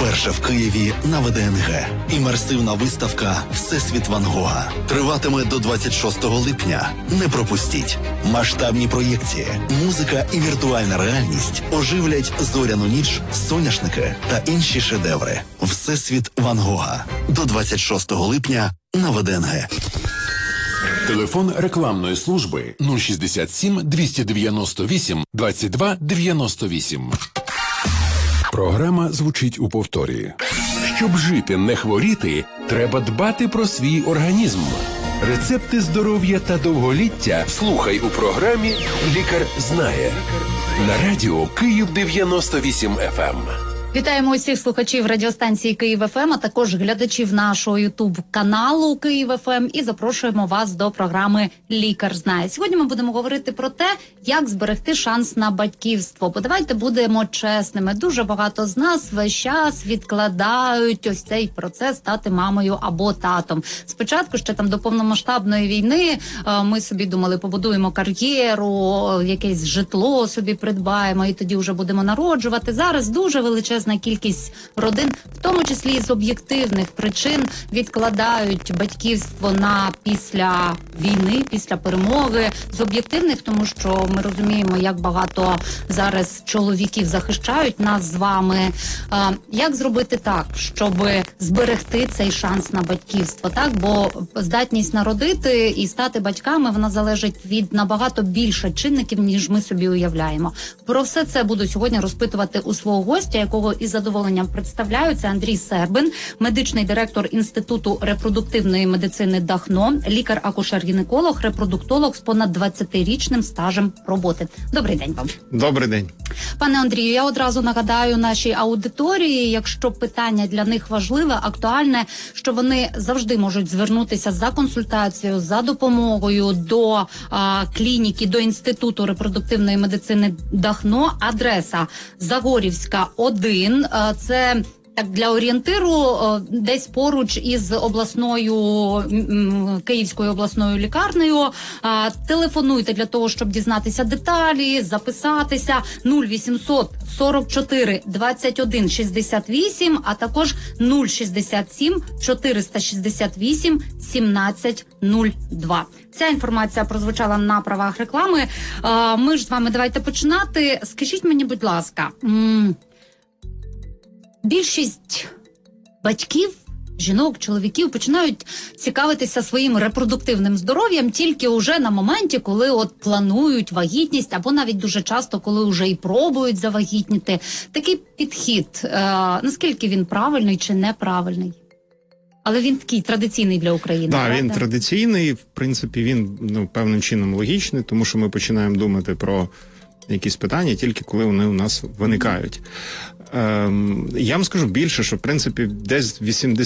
Вперше в Києві на ВДНГ. Імерсивна виставка «Всесвіт Ван Гога» триватиме до 26 липня. Не пропустіть. Масштабні проєкції, музика і віртуальна реальність оживлять зоряну ніч, соняшники та інші шедеври. «Всесвіт Ван Гога» до 26 липня на ВДНГ. Телефон рекламної служби 067 298 22 98. Програма звучить у повторі. Щоб жити, не хворіти, треба дбати про свій організм. Рецепти здоров'я та довголіття слухай у програмі «Лікар знає» на радіо Київ 98 FM. Вітаємо усіх слухачів радіостанції Київ ФМ, а також глядачів нашого ютуб-каналу Київ ФМ і запрошуємо вас до програми «Лікар знає». Сьогодні ми будемо говорити про те, як зберегти шанс на батьківство. Бо давайте будемо чесними. Дуже багато з нас весь час відкладають ось цей процес стати мамою або татом. Спочатку, ще там до повномасштабної війни, ми собі думали, побудуємо кар'єру, якесь житло собі придбаємо і тоді вже будемо народжувати. Зараз дуже величезна кількість родин, в тому числі з об'єктивних причин, відкладають батьківство на після війни, після перемоги. З об'єктивних, тому що ми розуміємо, як багато зараз чоловіків захищають нас з вами. Як зробити так, щоб зберегти цей шанс на батьківство? Так, бо здатність народити і стати батьками, вона залежить від набагато більше чинників, ніж ми собі уявляємо. Про все це буду сьогодні розпитувати у свого гостя, якого із задоволенням представляю. Це Андрій Сербин, медичний директор Інституту репродуктивної медицини Дахно, лікар-акушер-гінеколог, репродуктолог з понад 20-річним стажем роботи. Добрий день вам. Добрий день. Пане Андрію, я одразу нагадаю нашій аудиторії, якщо питання для них важливе, актуальне, що вони завжди можуть звернутися за консультацією, за допомогою до клініки, до Інституту репродуктивної медицини Дахно. Адреса Загорівська, 1. Це так для орієнтиру, десь поруч із Київською обласною лікарнею. Телефонуйте для того, щоб дізнатися деталі, записатися 0800 44 21 68, а також 067 468 1702. Ця інформація прозвучала на правах реклами. Ми ж з вами давайте починати. Скажіть мені, будь ласка, більшість батьків, жінок, чоловіків починають цікавитися своїм репродуктивним здоров'ям тільки уже на моменті, коли от планують вагітність, або навіть дуже часто, коли вже і пробують завагітніти. Такий підхід, наскільки він правильний чи неправильний? Але він такий традиційний для України. Так, він традиційний, в принципі, він певним чином логічний, тому що ми починаємо думати про якісь питання тільки коли вони у нас виникають. Я вам скажу більше, що в принципі десь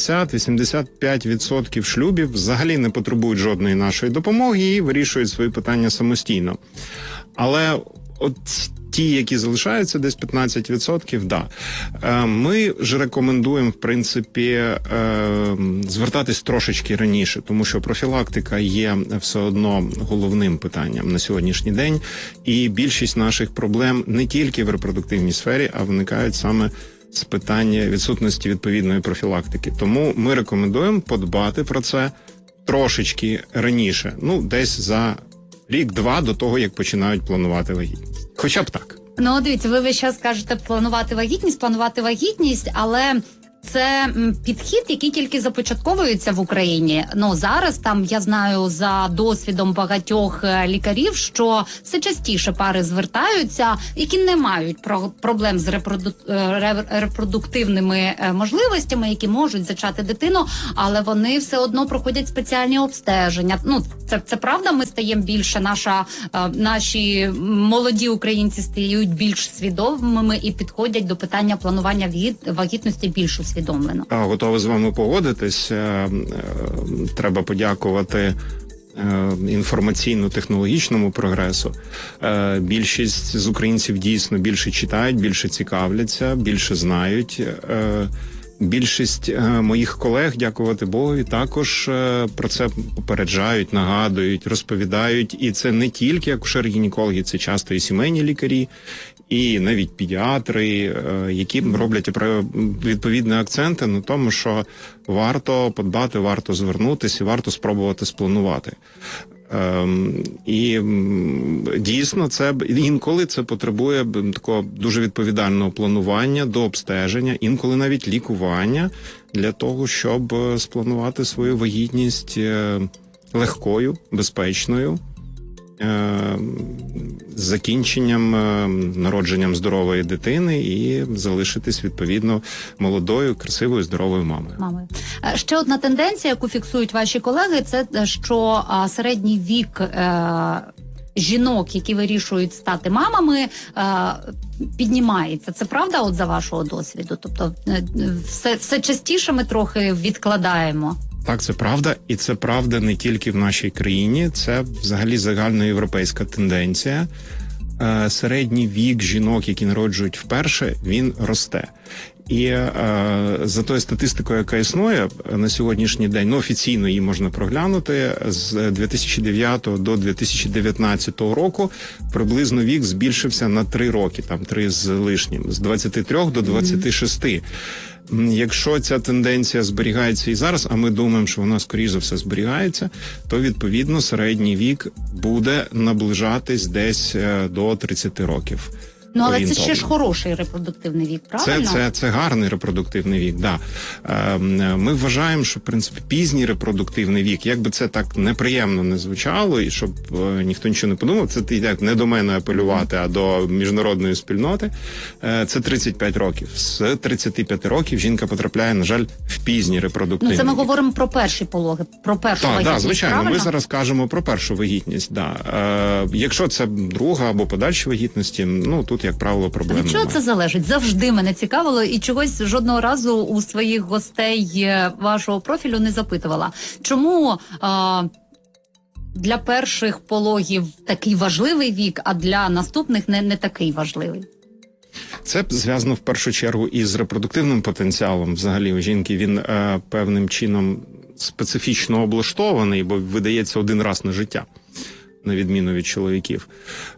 80-85% шлюбів взагалі не потребують жодної нашої допомоги і вирішують свої питання самостійно. Але от ті, які залишаються, десь 15%, да. Ми ж рекомендуємо, в принципі, звертатись трошечки раніше, тому що профілактика є все одно головним питанням на сьогоднішній день, і більшість наших проблем не тільки в репродуктивній сфері, а виникають саме з питання відсутності відповідної профілактики. Тому ми рекомендуємо подбати про це трошечки раніше, десь за рік-два до того, як починають планувати вагітність. Хоча б так. Ну, дивіться, ви весь час кажете планувати вагітність, але це підхід, який тільки започатковується в Україні. Зараз там, я знаю за досвідом багатьох лікарів, що все частіше пари звертаються, які не мають проблем з репродуктивними можливостями, які можуть зачати дитину, але вони все одно проходять спеціальні обстеження. Це правда, ми стаємо більше, наші молоді українці стають більш свідомими і підходять до питання планування вагітності більш усвідомлено. Готовий з вами погодитись. Треба подякувати інформаційно-технологічному прогресу. Більшість з українців дійсно більше читають, більше цікавляться, більше знають. Більшість моїх колег, дякувати Богові, також про це попереджають, нагадують, розповідають. І це не тільки акушер-гінекологи, це часто і сімейні лікарі, і навіть педіатри, які роблять відповідні акценти на тому, що варто подбати, варто звернутися, варто спробувати спланувати. І дійсно інколи це потребує такого дуже відповідального планування до обстеження, інколи навіть лікування для того, щоб спланувати свою вагітність легкою, безпечною, з закінченням, народженням здорової дитини і залишитись, відповідно, молодою, красивою, здоровою мамою. Ще одна тенденція, яку фіксують ваші колеги, це що середній вік жінок, які вирішують стати мамами, піднімається. Це правда от за вашого досвіду? Тобто все частіше ми трохи відкладаємо? Так, це правда, і це правда не тільки в нашій країні, це взагалі загальноєвропейська тенденція. Середній вік жінок, які народжують вперше, він росте. І за тою статистикою, яка існує на сьогоднішній день, офіційно її можна проглянути, з 2009 до 2019 року приблизно вік збільшився на 3 роки, там 3 з лишнім, з 23 до 26. Якщо ця тенденція зберігається і зараз, а ми думаємо, що вона, скоріш за все, зберігається, то, відповідно, середній вік буде наближатись десь до 30 років. Ну, але це ще ж хороший репродуктивний вік, правильно? Це гарний репродуктивний вік, да. Ми вважаємо, що, в принципі, пізній репродуктивний вік, як би це так неприємно не звучало, і щоб ніхто нічого не подумав, це як не до мене апелювати, а до міжнародної спільноти, це 35 років. З 35 років жінка потрапляє, на жаль, в пізній репродуктивний вік. Ну, це ми говоримо про перші пологи, про першу вагітність, так, звичайно, правильно? Ми зараз кажемо про першу вагітність, да. Якщо це друга або подальші вагітності, ну, тут, як правило, проблем немає. Від чого це залежить? Завжди мене цікавило і чогось жодного разу у своїх гостей вашого профілю не запитувала. Чому для перших пологів такий важливий вік, а для наступних не такий важливий? Це зв'язано в першу чергу із репродуктивним потенціалом. Взагалі у жінки він певним чином специфічно облаштований, бо видається один раз на життя, на відміну від чоловіків.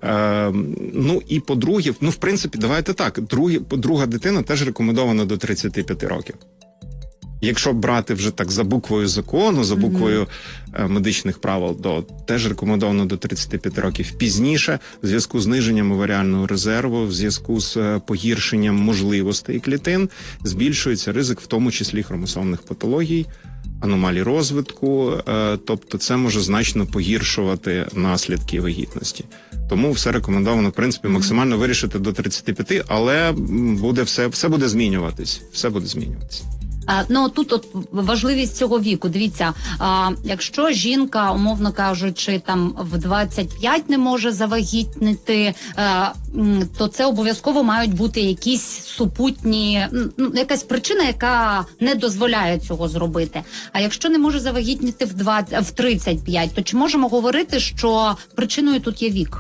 Ну і по-друге, в принципі, давайте так, друга дитина теж рекомендована до 35 років. Якщо брати вже так за буквою закону, за буквою медичних правил, то теж рекомендовано до 35 років. Пізніше, в зв'язку з зниженням оваріального резерву, в зв'язку з погіршенням можливостей клітин, збільшується ризик, в тому числі хромосомних патологій, аномалій розвитку, тобто це може значно погіршувати наслідки вагітності. Тому все рекомендовано, в принципі, максимально вирішити до 35, але все буде змінюватись. Все буде змінюватись. Ну, тут от важливість цього віку. Дивіться, якщо жінка, умовно кажучи, там в 25 не може завагітнити, то це обов'язково мають бути якісь супутні, якась причина, яка не дозволяє цього зробити. А якщо не може завагітніти в 35, то чи можемо говорити, що причиною тут є вік?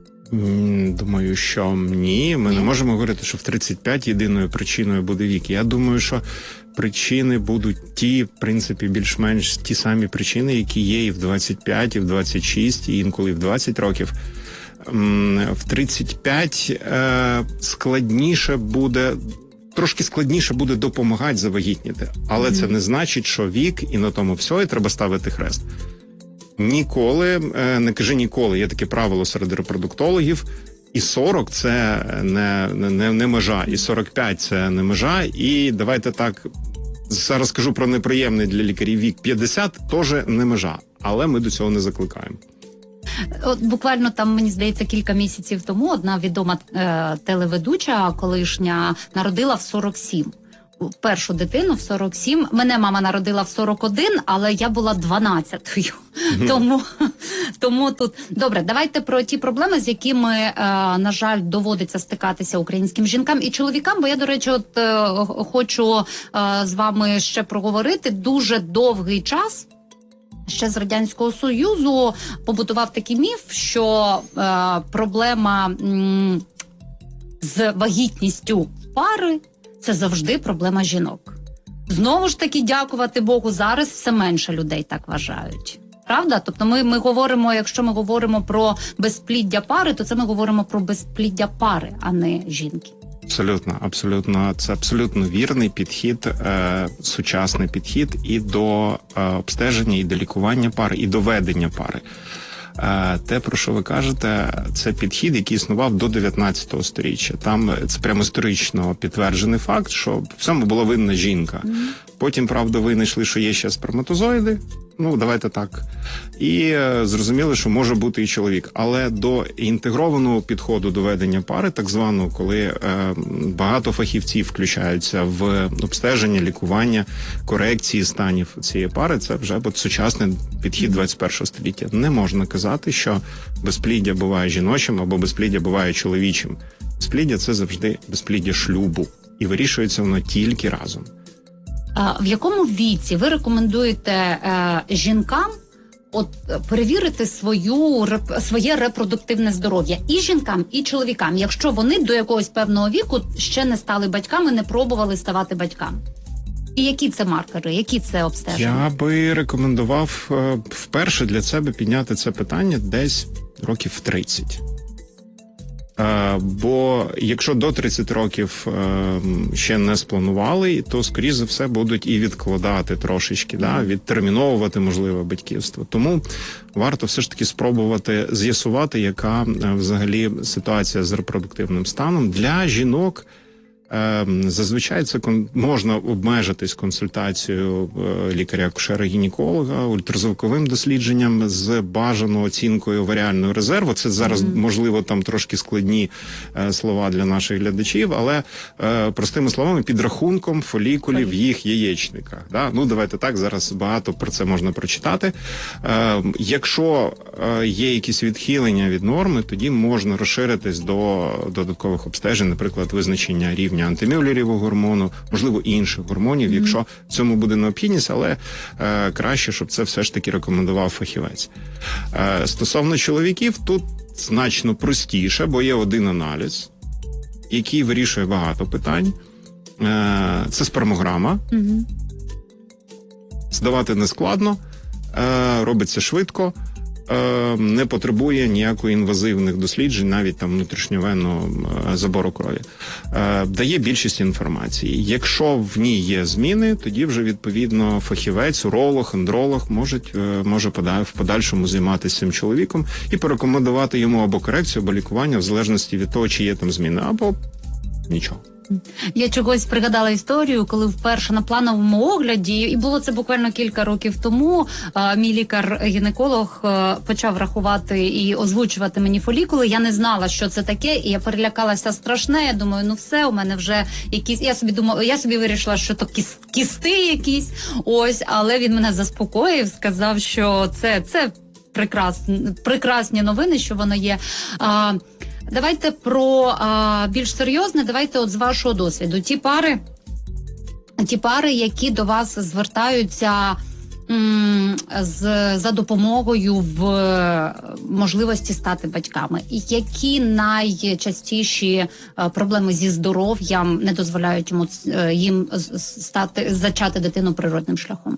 Думаю, що ні. Ми не можемо говорити, що в 35 єдиною причиною буде вік. Я думаю, що причини будуть ті, в принципі, більш-менш ті самі причини, які є і в 25, і в 26, і інколи в 20 років. В 35 трошки складніше буде допомагати завагітніти. Але це не значить, що вік і на тому все, і треба ставити хрест. Ніколи, не кажи ніколи, є таке правило серед репродуктологів, і 40 – це не межа, і 45 – це не межа, і давайте так, зараз кажу про неприємний для лікарів вік, 50 – теж не межа, але ми до цього не закликаємо. От буквально там, мені здається, кілька місяців тому одна відома телеведуча колишня народила в 47. Першу дитину в 47. Мене мама народила в 41, але я була 12-ю. Тому тут... Добре, давайте про ті проблеми, з якими, на жаль, доводиться стикатися українським жінкам і чоловікам. Бо я, до речі, хочу з вами ще проговорити. Дуже довгий час ще з Радянського Союзу побудував такий міф, що проблема з вагітністю пари – це завжди проблема жінок. Знову ж таки, дякувати Богу, зараз все менше людей так вважають. Правда? Тобто ми говоримо, якщо ми говоримо про безпліддя пари, то це ми говоримо про безпліддя пари, а не жінки. Абсолютно. Це абсолютно вірний підхід, сучасний підхід і до обстеження, і до лікування пари, і до ведення пари. Те, про що ви кажете, це підхід, який існував до 19 сторіччя. Там це прямо історично підтверджений факт, що в цьому була винна жінка. Потім, правда, винайшли, що є ще сперматозоїди, давайте так, і зрозуміли, що може бути і чоловік. Але до інтегрованого підходу до ведення пари, так званого, коли багато фахівців включаються в обстеження, лікування, корекції станів цієї пари, це вже сучасний підхід 21 століття. Не можна казати, що безпліддя буває жіночим або безпліддя буває чоловічим. Безпліддя – це завжди безпліддя шлюбу. І вирішується воно тільки разом. В якому віці ви рекомендуєте жінкам перевірити своє репродуктивне здоров'я і жінкам, і чоловікам, якщо вони до якогось певного віку ще не стали батьками, не пробували ставати батьками? І які це маркери, які це обстеження? Я би рекомендував вперше для себе підняти це питання десь років в 30. Бо якщо до 30 років ще не спланували, то, скоріш за все, будуть і відкладати трошечки, відтерміновувати, можливо, батьківство. Тому варто все ж таки спробувати з'ясувати, яка взагалі ситуація з репродуктивним станом. Для жінок зазвичай це можна обмежитись консультацією лікаря-акушера-гінеколога, ультразвуковим дослідженням з бажаною оцінкою оваріального резерву. Це зараз, можливо, там трошки складні слова для наших глядачів, але простими словами, підрахунком фолікулів в їх яєчниках. Давайте так, зараз багато про це можна прочитати. Якщо є якісь відхилення від норми, тоді можна розширитись до додаткових обстежень, наприклад, визначення рівня антимюллерівого гормону, можливо, інших гормонів, якщо в цьому буде необхідність, але краще, щоб це все ж таки рекомендував фахівець. Стосовно чоловіків, тут значно простіше, бо є один аналіз, який вирішує багато питань. Це спермограма. Здавати не складно, робиться швидко, не потребує ніякої інвазивних досліджень, навіть там внутрішньовенного забору крові. Дає більшість інформації. Якщо в ній є зміни, тоді вже відповідно фахівець, уролог, андролог може в подальшому займатися цим чоловіком і порекомендувати йому або корекцію, або лікування, в залежності від того, чи є там зміни, або нічого. Я чогось пригадала історію, коли вперше на плановому огляді, і було це буквально кілька років тому, мій лікар-гінеколог почав рахувати і озвучувати мені фолікули. Я не знала, що це таке, і я перелякалася страшне. Я думаю, все, у мене вже якісь... Я собі вирішила, що то кісти якісь, але він мене заспокоїв, сказав, що це прекрасні новини, що воно є. Давайте про більш серйозне, давайте з вашого досвіду. Ті пари, які до вас звертаються за допомогою в можливості стати батьками. Які найчастіші проблеми зі здоров'ям не дозволяють їм зачати дитину природним шляхом?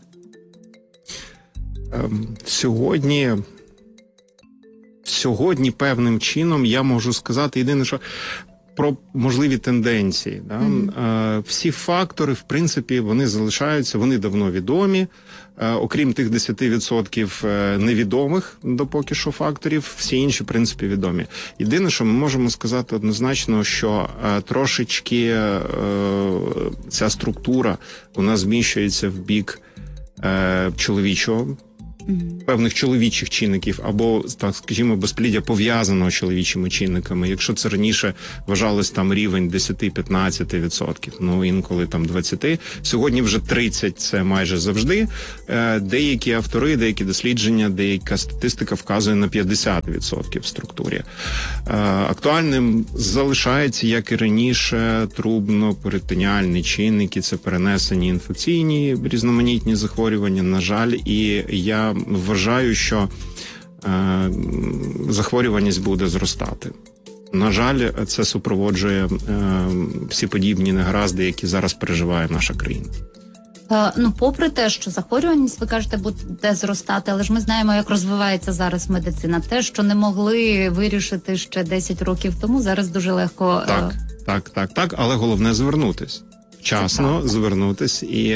Сьогодні певним чином я можу сказати єдине, що про можливі тенденції. Всі фактори, в принципі, вони залишаються, вони давно відомі. Окрім тих 10% невідомих допоки що факторів, всі інші, в принципі, відомі. Єдине, що ми можемо сказати однозначно, що трошечки ця структура у нас зміщується в бік чоловічого, певних чоловічих чинників, або, так скажімо, безпліддя пов'язаного з чоловічими чинниками. Якщо це раніше вважалось там рівень 10-15%, інколи там 20%, сьогодні вже 30% це майже завжди. Деякі автори, деякі дослідження, деяка статистика вказує на 50% в структурі. Актуальним залишається, як і раніше, трубно-перитоніальні чинники, це перенесені інфекційні різноманітні захворювання, на жаль, і я вважаю, що захворюваність буде зростати. На жаль, це супроводжує всі подібні негаразди, які зараз переживає наша країна. Попри те, що захворюваність, ви кажете, буде зростати, але ж ми знаємо, як розвивається зараз медицина. Те, що не могли вирішити ще 10 років тому, зараз дуже легко... Так, але головне звернутись. Вчасно звернутись і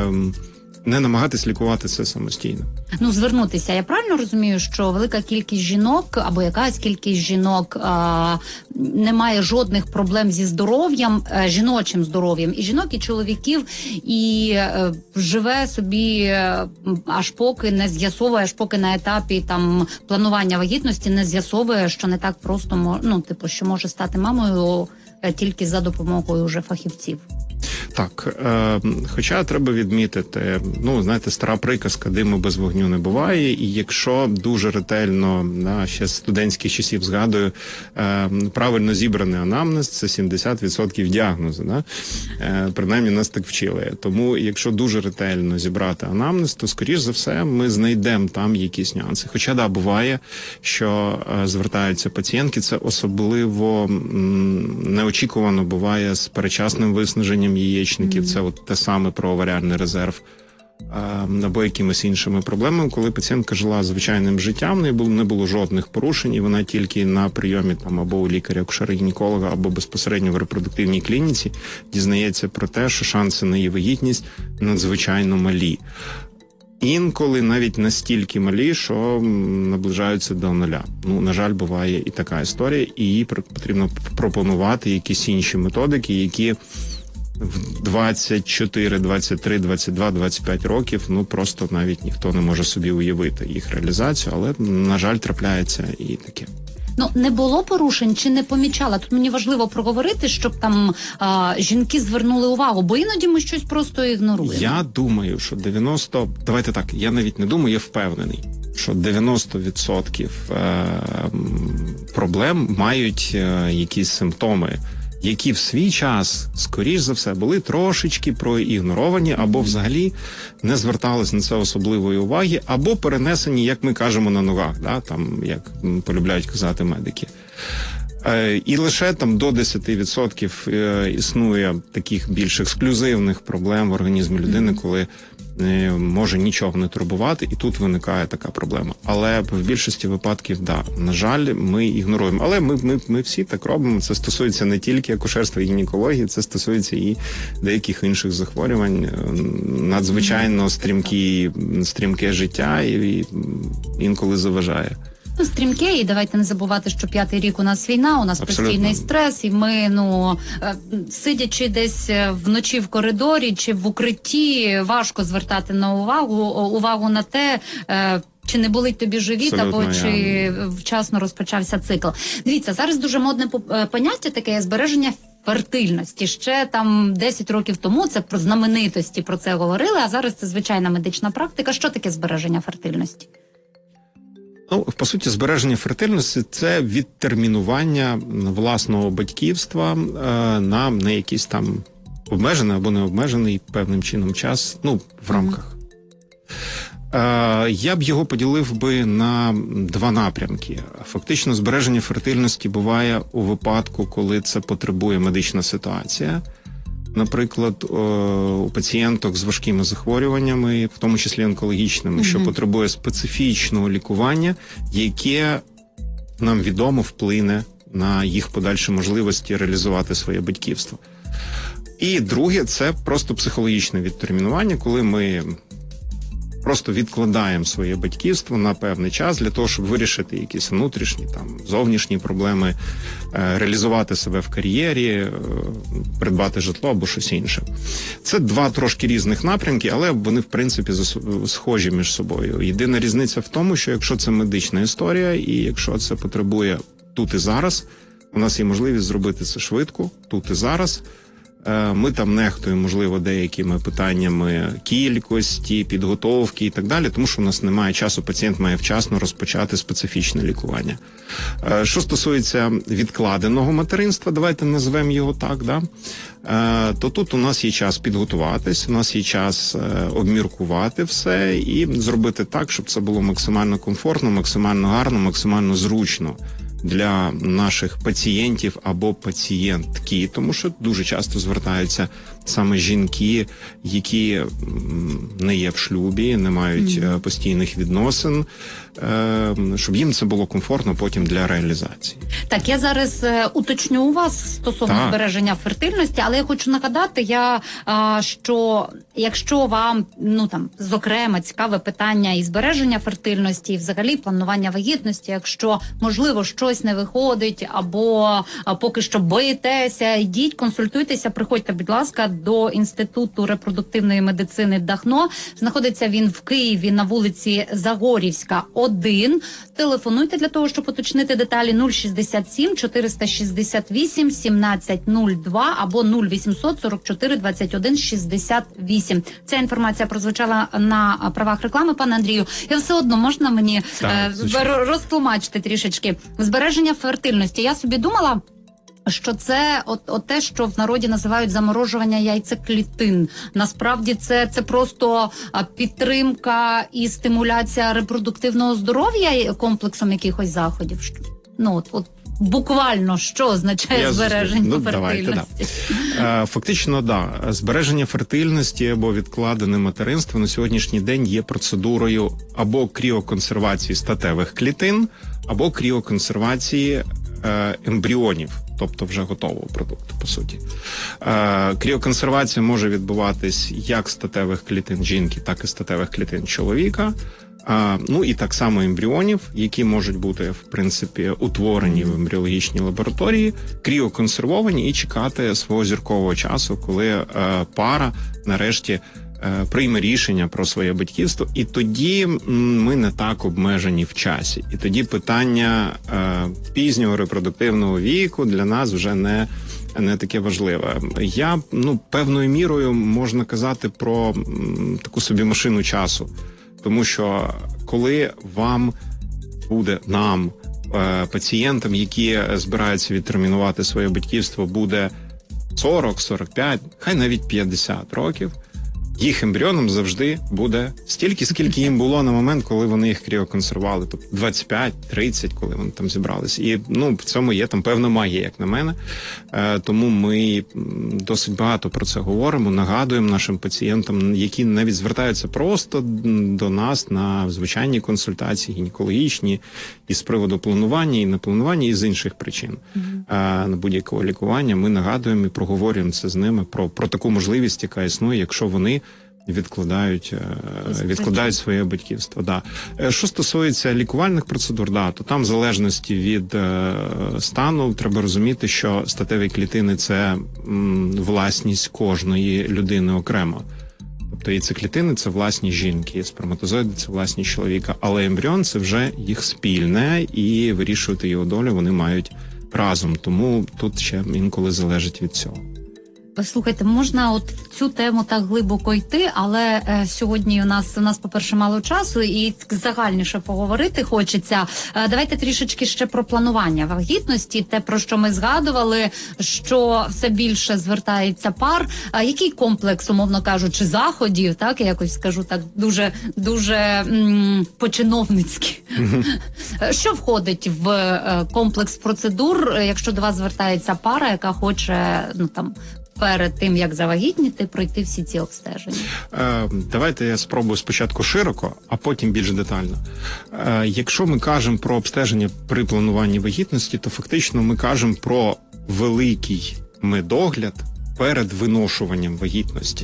не намагатись лікувати це самостійно. Звернутися. Я правильно розумію, що велика кількість жінок або якась кількість жінок не має жодних проблем зі здоров'ям, жіночим здоров'ям, і жінок, і чоловіків, і живе собі аж поки не з'ясовує, аж поки на етапі там планування вагітності не з'ясовує, що не так просто, що може стати мамою тільки за допомогою вже фахівців. Так, хоча треба відмітити, стара приказка «диму без вогню не буває», і якщо дуже ретельно, ще з студентських часів згадую, правильно зібраний анамнез – це 70% діагнозу, принаймні нас так вчили. Тому, якщо дуже ретельно зібрати анамнез, то, скоріш за все, ми знайдемо там якісь нюанси. Хоча, буває, що звертаються пацієнтки, це особливо неочікувано буває з передчасним виснаженням яєчників, це те саме про оваріальний резерв, або якимись іншими проблемами, коли пацієнтка жила звичайним життям, не було жодних порушень, і вона тільки на прийомі або у лікаря-акушера-гінеколога, або безпосередньо в репродуктивній клініці дізнається про те, що шанси на її вагітність надзвичайно малі. Інколи навіть настільки малі, що наближаються до нуля. На жаль, буває і така історія, і їй потрібно пропонувати якісь інші методики, які в 24, 23, 22, 25 років, просто навіть ніхто не може собі уявити їх реалізацію, але, на жаль, трапляється і таке. Не було порушень чи не помічала? Тут мені важливо проговорити, щоб там жінки звернули увагу, бо іноді ми щось просто ігноруємо. Я думаю, що давайте так, я навіть не думаю, я впевнений, що 90% проблем мають якісь симптоми, які в свій час, скоріш за все, були трошечки проігноровані, або взагалі не звертались на це особливої уваги, або перенесені, як ми кажемо, на ногах, як полюбляють казати медики. І лише до 10% існує таких більш ексклюзивних проблем в організмі людини, коли може нічого не турбувати, і тут виникає така проблема. Але в більшості випадків, на жаль, ми ігноруємо. Але ми всі так робимо. Це стосується не тільки акушерства і гінекології, це стосується і деяких інших захворювань. Надзвичайно стрімке життя і інколи заважає. Стрімке, і давайте не забувати, що 5-й рік у нас війна, у нас постійний стрес, і ми, сидячи десь вночі в коридорі чи в укритті, важко звертати увагу на те, чи не болить тобі живіт, або чи вчасно розпочався цикл. Дивіться, зараз дуже модне поняття таке збереження фертильності. Ще 10 років тому це про знаменитості про це говорили, а зараз це звичайна медична практика. Що таке збереження фертильності? По суті, збереження фертильності – це відтермінування власного батьківства на якийсь обмежений або необмежений певним чином час, в рамках. Я б його поділив би на два напрямки. Фактично, збереження фертильності буває у випадку, коли це потребує медична ситуація. Наприклад, у пацієнток з важкими захворюваннями, в тому числі онкологічними, що потребує специфічного лікування, яке, нам відомо, вплине на їх подальші можливості реалізувати своє батьківство. І друге – це просто психологічне відтермінування, коли ми просто відкладаємо своє батьківство на певний час для того, щоб вирішити якісь внутрішні, зовнішні проблеми, реалізувати себе в кар'єрі, придбати житло або щось інше. Це два трошки різних напрямки, але вони, в принципі, схожі між собою. Єдина різниця в тому, що якщо це медична історія і якщо це потребує тут і зараз, у нас є можливість зробити це швидко, тут і зараз. Ми нехтуємо, можливо, деякими питаннями кількості, підготовки і так далі, тому що у нас немає часу, пацієнт має вчасно розпочати специфічне лікування. Що стосується відкладеного материнства, давайте назвемо його так, то тут у нас є час підготуватись, у нас є час обміркувати все і зробити так, щоб це було максимально комфортно, максимально гарно, максимально зручно для наших пацієнтів або пацієнтки, тому що дуже часто звертаються саме жінки, які не є в шлюбі, не мають постійних відносин, щоб їм це було комфортно потім для реалізації. Так, я зараз уточню у вас стосовно збереження фертильності, але я хочу нагадати, що якщо вам, зокрема, цікаве питання і збереження фертильності, і взагалі планування вагітності, якщо, можливо, щось не виходить, або поки що боїтеся, йдіть, консультуйтеся, приходьте, будь ласка, до Інституту репродуктивної медицини Дахно. Знаходиться він в Києві на вулиці Загорівська, 1. Телефонуйте для того, щоб уточнити деталі 067 468 1702 або 0800 44 21 68. Ця інформація прозвучала на правах реклами, пане Андрію. І все одно можна мені розтлумачити трішечки. Збереження фертильності. Я собі думала, що це те, що в народі називають заморожування яйцеклітин. Насправді це просто підтримка і стимуляція репродуктивного здоров'я комплексом якихось заходів. Буквально, що означає збереження фертильності? Фактично, збереження фертильності або відкладене материнство на сьогоднішній день є процедурою або кріоконсервації статевих клітин, або кріоконсервації ембріонів, тобто вже готового продукту, по суті. Кріоконсервація може відбуватись як статевих клітин жінки, так і статевих клітин чоловіка. І так само ембріонів, які можуть бути, в принципі, утворені в ембріологічній лабораторії, кріоконсервовані і чекати свого зіркового часу, коли пара нарешті прийме рішення про своє батьківство, і тоді ми не так обмежені в часі. І тоді питання пізнього репродуктивного віку для нас вже не таке важливе. Певною мірою можна казати про таку собі машину часу. Тому що коли нам, пацієнтам, які збираються відтермінувати своє батьківство, буде 40, 45, хай навіть 50 років, їх ембріоном завжди буде стільки, скільки їм було на момент, коли вони їх кріоконсервували. Тобто 25-30, коли вони там зібралися. І в цьому є там певна магія, як на мене. Тому ми досить багато про це говоримо, нагадуємо нашим пацієнтам, які навіть звертаються просто до нас на звичайні консультації гінекологічні і з приводу планування, і непланування, і з інших причин. На будь-якого лікування ми нагадуємо і проговорюємо це з ними про таку можливість, яка існує, якщо вони відкладають своє батьківство. Що стосується лікувальних процедур, то там в залежності від стану треба розуміти, що статеві клітини – це власність кожної людини окремо. Тобто яйцеклітини – це власність жінки, сперматозоїди – це власність чоловіка, але ембріон – це вже їх спільне, і вирішувати його долю вони мають разом. Тому тут ще інколи залежить від цього. Слухайте, можна в цю тему так глибоко йти, але сьогодні у нас, по-перше, мало часу і загальніше поговорити хочеться. Давайте трішечки ще про планування вагітності, те, про що ми згадували, що все більше звертається пар. Який комплекс, умовно кажучи, заходів, так, я якось скажу так, дуже по-чиновницьки. Що входить в комплекс процедур, якщо до вас звертається пара, яка хоче, перед тим, як завагітніти, пройти всі ці обстеження? Давайте я спробую спочатку широко, а потім більш детально. Якщо ми кажемо про обстеження при плануванні вагітності, то фактично ми кажемо про великий медогляд перед виношуванням вагітності.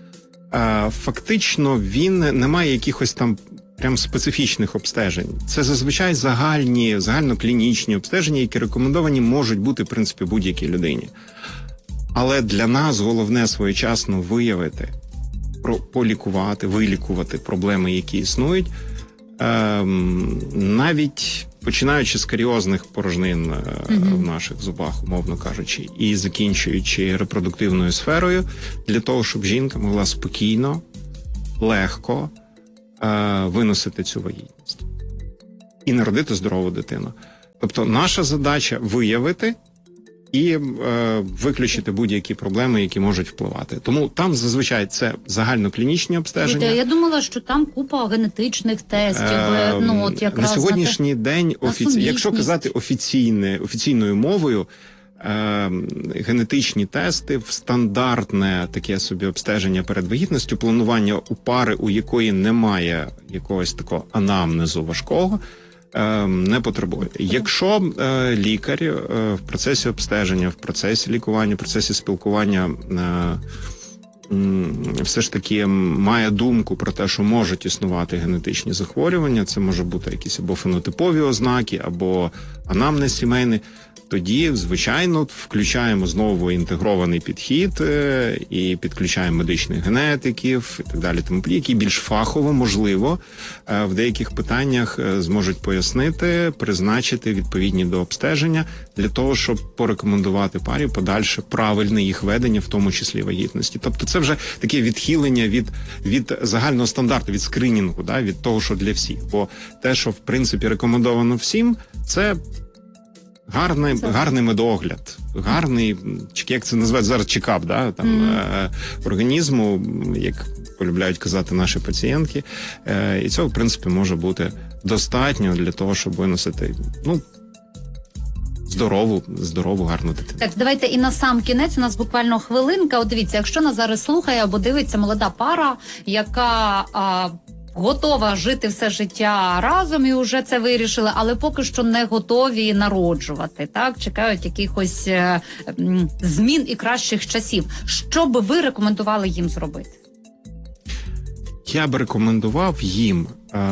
Фактично він не має якихось там прям специфічних обстежень. Це зазвичай загальноклінічні обстеження, які рекомендовані можуть бути, в принципі, будь-якій людині. Але для нас головне своєчасно виявити, вилікувати проблеми, які існують, навіть починаючи з каріозних порожнин в наших зубах, умовно кажучи, і закінчуючи репродуктивною сферою, для того, щоб жінка могла спокійно, легко виносити цю вагітність і народити здорову дитину. Тобто наша задача виявити і виключити будь-які проблеми, які можуть впливати. Тому там зазвичай це загальноклінічні обстеження. Я думала, що там купа генетичних тестів. Якраз на сьогоднішній день, якщо казати офіційною мовою, генетичні тести в стандартне таке собі обстеження перед вагітністю, планування у пари, у якої немає якогось такого анамнезу важкого, не потребує. Якщо лікар в процесі обстеження, в процесі лікування, в процесі спілкування все ж таки має думку про те, що можуть існувати генетичні захворювання, це може бути якісь або фенотипові ознаки, або анамнез сімейний, тоді, звичайно, включаємо знову інтегрований підхід і підключаємо медичних генетиків і так далі, які більш фахово, можливо, в деяких питаннях зможуть пояснити, призначити відповідні до обстеження для того, щоб порекомендувати парі подальше правильне їх ведення, в тому числі вагітності. Тобто це вже таке відхилення від загального стандарту, від скринінгу, від того, що для всіх. Бо те, що в принципі рекомендовано всім, це гарний медогляд, гарний, як це називають зараз, чекап, організму, як полюбляють казати наші пацієнтки. І цього, в принципі, може бути достатньо для того, щоб виносити, здорову, гарну дитину. Так, давайте і на сам кінець, у нас буквально хвилинка. От дивіться, якщо нас зараз слухає або дивиться молода пара, яка готова жити все життя разом і вже це вирішили, але поки що не готові народжувати, так? Чекають якихось змін і кращих часів. Що би ви рекомендували їм зробити? Я б рекомендував їм,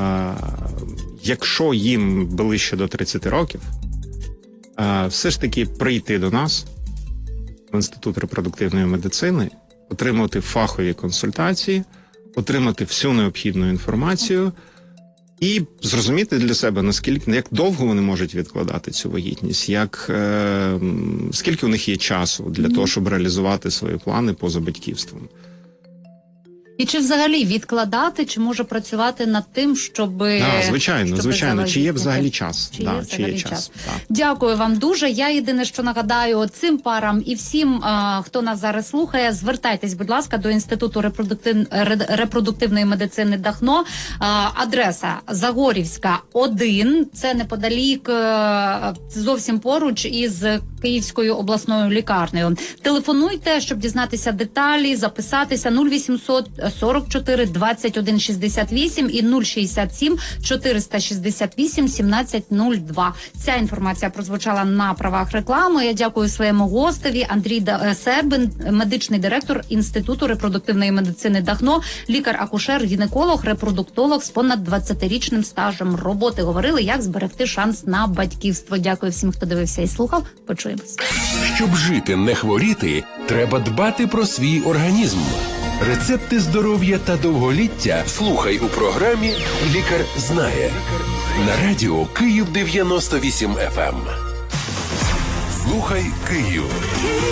якщо їм ближче до 30 років, все ж таки прийти до нас в Інститут репродуктивної медицини, отримати фахові консультації, отримати всю необхідну інформацію і зрозуміти для себе, як довго вони можуть відкладати цю вагітність, скільки у них є часу для того, щоб реалізувати свої плани поза батьківством. І чи взагалі відкладати, чи може працювати над тим, щоб... Звичайно. Чи є взагалі час? Чи є час. Дякую вам дуже. Я єдине, що нагадаю цим парам і всім, хто нас зараз слухає, звертайтесь, будь ласка, до Інституту репродуктивної медицини Дахно. Адреса Загорівська, 1. Це неподалік, зовсім поруч із Київською обласною лікарнею. Телефонуйте, щоб дізнатися деталі, записатися 0800 44 21 68 і 067 468 1702. Ця інформація прозвучала на правах реклами. Я дякую своєму гостеві Андрій Сербин, медичний директор Інституту репродуктивної медицини Дахно, лікар-акушер, гінеколог, репродуктолог з понад 20-річним стажем роботи. Говорили, як зберегти шанс на батьківство. Дякую всім, хто дивився і слухав. Почуємось. Щоб жити, не хворіти, треба дбати про свій організм. Рецепти здоров'я та довголіття слухай у програмі «Лікар знає» на радіо Київ 98 FM. Слухай Київ.